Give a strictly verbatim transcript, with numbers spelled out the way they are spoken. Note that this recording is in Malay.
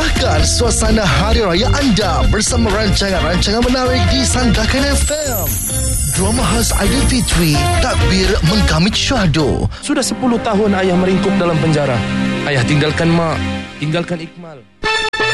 Meriahkan suasana Hari Raya anda bersama rancangan-rancangan menarik di Sandakan F M. Drama khas Aidilfitri, takbir mengkamit syahdu. Sudah sepuluh tahun ayah meringkuk dalam penjara. Ayah tinggalkan mak, tinggalkan Ikmal.